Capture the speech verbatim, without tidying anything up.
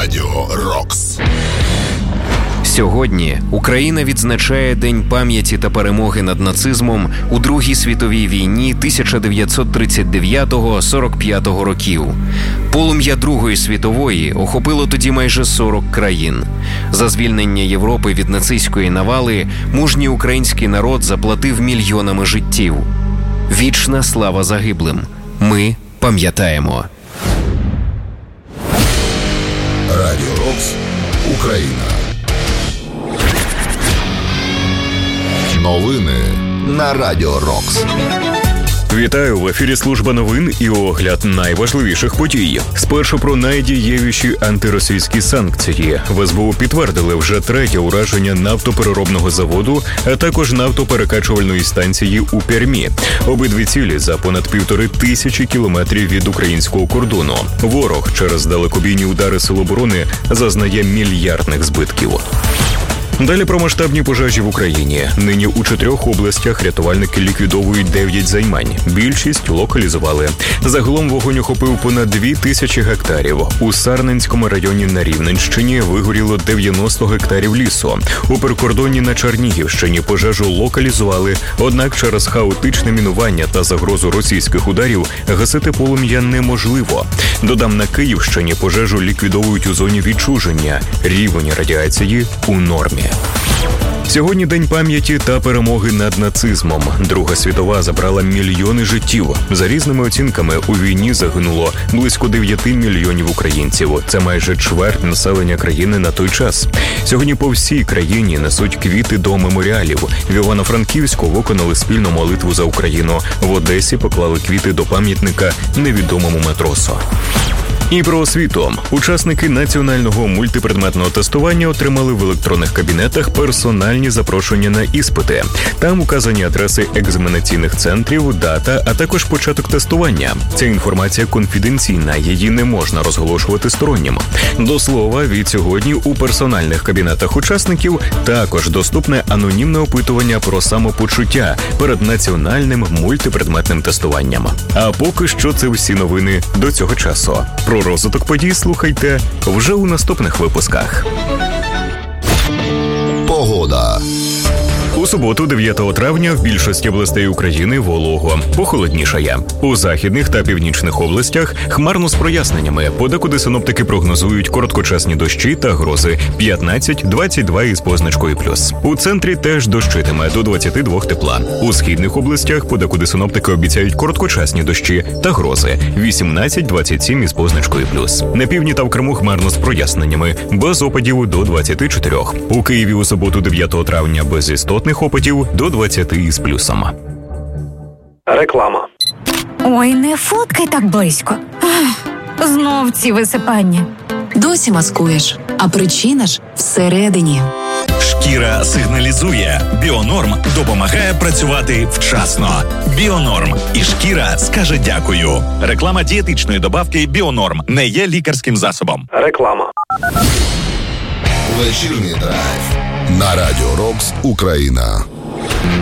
Радіо Рокс. Сьогодні Україна відзначає День пам'яті та перемоги над нацизмом у Другій світовій війні тисяча дев'ятсот тридцять дев'ятого - сорок п'ятого років. Полум'я Другої світової охопило тоді майже сорок країн. За звільнення Європи від нацистської навали мужній український народ заплатив мільйонами життів. Вічна слава загиблим. Ми пам'ятаємо. Радіо Рокс. Україна. Новини на Радіо Рокс. Вітаю, в ефірі служба новин і огляд найважливіших подій. Спершу про найдієвіші антиросійські санкції. В ес бе у підтвердили вже третє ураження нафтопереробного заводу, а також нафтоперекачувальної станції у Пермі. Обидві цілі за понад півтори тисячі кілометрів від українського кордону. Ворог через далекобійні удари Сил оборони зазнає мільярдних збитків. Далі про масштабні пожежі в Україні. Нині у чотирьох областях рятувальники ліквідовують дев'ять займань. Більшість локалізували. Загалом вогонь охопив понад дві тисячі гектарів. У Сарненському районі на Рівненщині вигоріло дев'яносто гектарів лісу. У прикордонні на Чернігівщині пожежу локалізували, однак через хаотичне мінування та загрозу російських ударів гасити полум'я неможливо. Додам, на Київщині пожежу ліквідовують у зоні відчуження. Рівень радіації у нормі. Сьогодні День пам'яті та перемоги над нацизмом. Друга світова забрала мільйони життів. За різними оцінками, у війні загинуло близько дев'яти мільйонів українців. Це майже чверть населення країни на той час. Сьогодні по всій країні несуть квіти до меморіалів. В Івано-Франківську виконали спільну молитву за Україну. В Одесі поклали квіти до пам'ятника невідомому матросу. І про освіту. Учасники національного мультипредметного тестування отримали в електронних кабінетах персональні запрошення на іспити. Там указані адреси екзаменаційних центрів, дата, а також початок тестування. Ця інформація конфіденційна, її не можна розголошувати стороннім. До слова, від сьогодні у персональних кабінетах учасників також доступне анонімне опитування про самопочуття перед національним мультипредметним тестуванням. А поки що це всі новини до цього часу. Про розвиток подій слухайте вже у наступних випусках. Погода. У суботу, дев'ятого травня, в більшості областей України волого, похолоднішає. У західних та північних областях хмарно з проясненнями. Подекуди синоптики прогнозують короткочасні дощі та грози п'ятнадцять - двадцять два із позначкою плюс. У центрі теж дощитиме до двадцяти двох тепла. У східних областях подекуди синоптики обіцяють короткочасні дощі та грози вісімнадцять - двадцять сім із позначкою плюс. На півдні та в Криму хмарно з проясненнями, без опадів до двадцяти чотирьох. У Києві у суботу, дев'ятого травня, без істотних опадів до двадцяти із плюсом. Реклама. Ой, не фоткай так близько. Ах, знов ці висипання. Досі маскуєш, а причина ж всередині. Шкіра сигналізує. Біонорм допомагає працювати вчасно. Біонорм. І шкіра скаже дякую. Реклама дієтичної добавки Біонорм не є лікарським засобом. Реклама. Вечірній драйв на Радіо Рокс. Україна.